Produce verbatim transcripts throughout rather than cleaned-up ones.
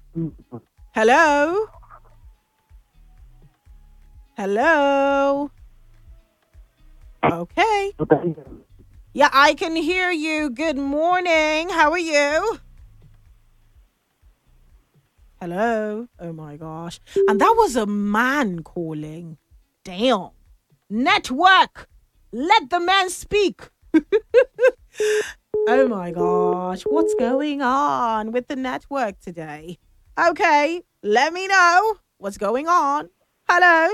Hello? Hello? Okay. Yeah, I can hear you. Good morning. How are you? Hello? Oh my gosh. And that was a man calling. Damn. Network. Let the man speak. Oh my gosh. What's going on with the network today? Okay. Let me know what's going on. Hello?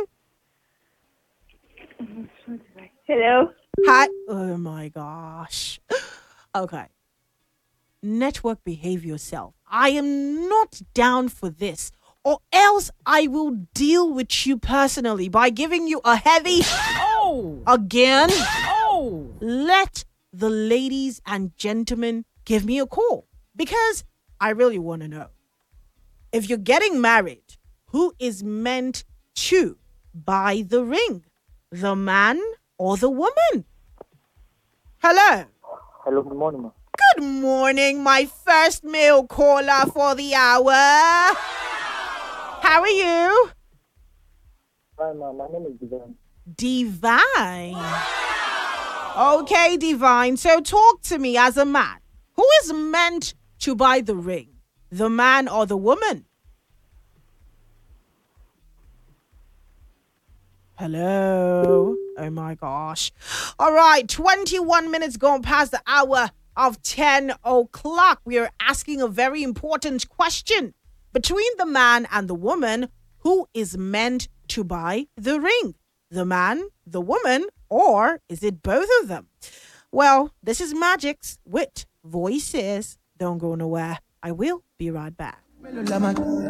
Hello. Hi. Oh my gosh. Okay. Network, behave yourself. I am not down for this, or else I will deal with you personally by giving you a heavy oh again. Oh, let the ladies and gentlemen give me a call because I really want to know if you're getting married, who is meant to buy the ring, the man or the woman? Hello. Hello, good morning, ma. Good morning, my first male caller for the hour. How are you? Hi, ma. My name is Divine. Divine. Okay, Divine. So talk to me as a man. Who is meant to buy the ring? The man or the woman? Hello. Oh my gosh. All right, twenty-one minutes gone past the hour of ten o'clock. We are asking a very important question. Between the man and the woman, who is meant to buy the ring? The man, the woman, or is it both of them? Well, this is Magix with Voices. Don't go nowhere. I will be right back.